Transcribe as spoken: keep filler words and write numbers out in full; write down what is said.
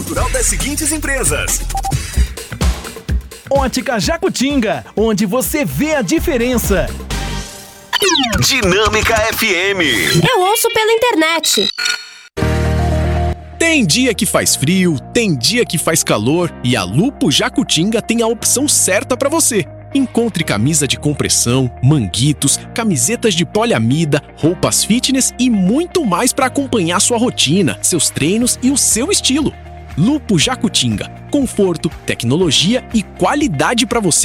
cultural das seguintes empresas: Ótica Jacutinga, onde você vê a diferença. Dinâmica F M. Eu ouço pela internet. Tem dia que faz frio, tem dia que faz calor e a Lupo Jacutinga tem a opção certa para você. Encontre camisa de compressão, manguitos, camisetas de poliamida, roupas fitness e muito mais para acompanhar sua rotina, seus treinos e o seu estilo. Lupo Jacutinga, conforto, tecnologia e qualidade para você